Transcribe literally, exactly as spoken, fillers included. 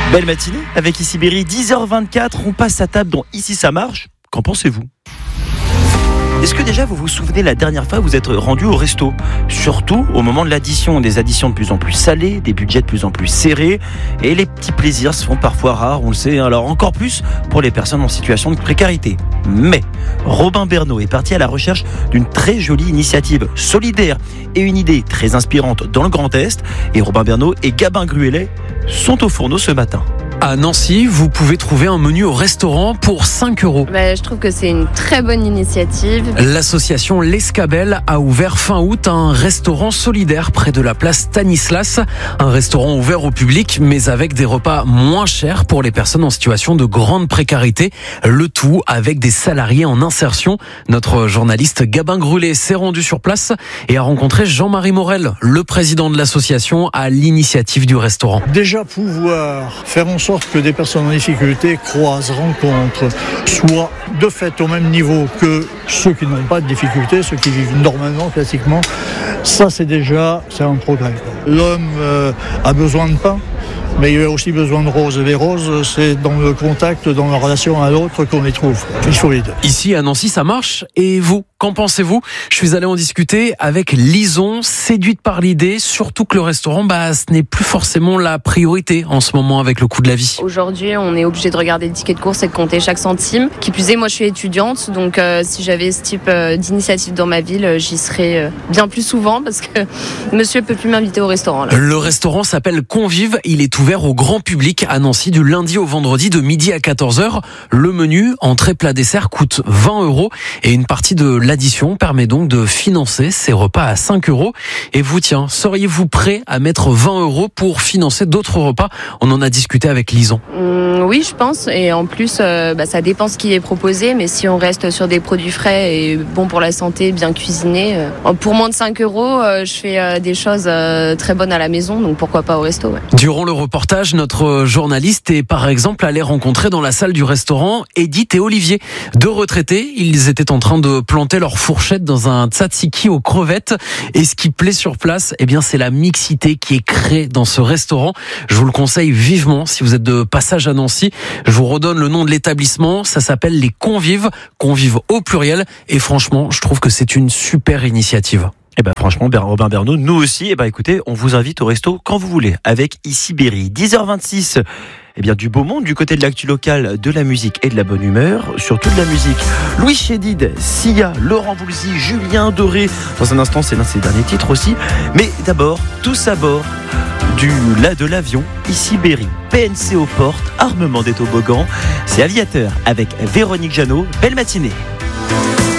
Belle matinée avec Ici Berry, dix heures vingt-quatre, on passe à table dans Ici ça marche. Qu'en pensez-vous ? Est-ce que déjà vous vous souvenez la dernière fois que vous êtes rendu au resto ? Surtout au moment de l'addition, des additions de plus en plus salées, des budgets de plus en plus serrés, et les petits plaisirs se font parfois rares, on le sait, alors encore plus pour les personnes en situation de précarité. Mais Robin Bernot est parti à la recherche d'une très jolie initiative solidaire et une idée très inspirante dans le Grand Est, et Robin Bernot et Gabin Gruelet sont au fourneau ce matin. À Nancy, vous pouvez trouver un menu au restaurant pour cinq euros. Bah, je trouve que c'est une très bonne initiative. L'association L'Escabelle a ouvert fin août un restaurant solidaire près de la place Stanislas. Un restaurant ouvert au public, mais avec des repas moins chers pour les personnes en situation de grande précarité. Le tout avec des salariés en insertion. Notre journaliste Gabin Gruelet s'est rendu sur place et a rencontré Jean-Marie Morel, le président de l'association, à l'initiative du restaurant. Déjà pouvoir faire en sorte que des personnes en difficulté croisent, rencontrent, soient de fait au même niveau que ceux qui n'ont pas de difficulté, ceux qui vivent normalement, classiquement, ça c'est déjà c'est un progrès. L'homme euh, a besoin de pain, mais il a aussi besoin de roses. Et les roses, c'est dans le contact, dans la relation à l'autre qu'on les trouve. Il faut les deux. Ici à Nancy, ça marche. Et vous, qu'en pensez-vous ? Je suis allé en discuter avec Lison, séduite par l'idée, surtout que le restaurant, bah, ce n'est plus forcément la priorité en ce moment avec le coût de la vie. Aujourd'hui, on est obligé de regarder le ticket de course et de compter chaque centime. Qui plus est, moi je suis étudiante, donc euh, si j'avais ce type euh, d'initiative dans ma ville, j'y serais euh, bien plus souvent parce que monsieur peut plus m'inviter au restaurant. Là. Le restaurant s'appelle Convive, il est ouvert au grand public à Nancy du lundi au vendredi de midi à quatorze heures. Le menu, entrée, plat, dessert, coûte vingt euros et une partie de l'addition permet donc de financer ces repas à cinq euros. Et vous, tiens, seriez-vous prêt à mettre vingt euros pour financer d'autres repas ? On en a discuté avec Lison. Mmh, oui, je pense. Et en plus, euh, bah, ça dépend ce qui est proposé. Mais si on reste sur des produits frais et bons pour la santé, bien cuisinés, euh, pour moins de cinq euros, euh, je fais euh, des choses euh, très bonnes à la maison. Donc pourquoi pas au resto, ouais. Durant le reportage, notre journaliste est par exemple allé rencontrer dans la salle du restaurant Edith et Olivier. Deux retraités, ils étaient en train de planter leur fourchette dans un tzatziki aux crevettes. Et ce qui plaît sur place, eh bien, c'est la mixité qui est créée dans ce restaurant. Je vous le conseille vivement si vous êtes de passage à Nancy. Je vous redonne le nom de l'établissement. Ça s'appelle les Convives. Convives au pluriel. Et franchement, je trouve que c'est une super initiative. Eh ben franchement, Robin Bernot, nous aussi, eh ben écoutez, on vous invite au resto quand vous voulez, avec Ici Berry. dix heures vingt-six, eh bien du beau monde du côté de l'actu local, de la musique et de la bonne humeur, surtout de la musique. Louis Chédid, Sia, Laurent Voulzy, Julien Doré. Dans un instant, c'est l'un de ses derniers titres aussi. Mais d'abord, tous à bord du là de l'avion, Ici Berry, P N C aux portes, armement des toboggans. C'est Aviateur avec Véronique Jeannot. Belle matinée.